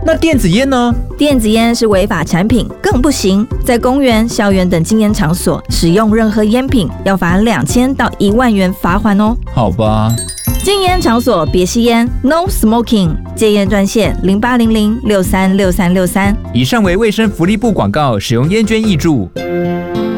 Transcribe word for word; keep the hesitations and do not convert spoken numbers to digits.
那电子烟呢？ 电子烟是违法产品，更不行。在公园、校园等禁烟场所使用任何烟品，要罚两千到一万元罚款哦。 好吧。 禁烟场所别吸烟 ，No Smoking。戒烟专线零八零零六三六三六三。 以上为卫生福利部广告，使用烟捐挹注。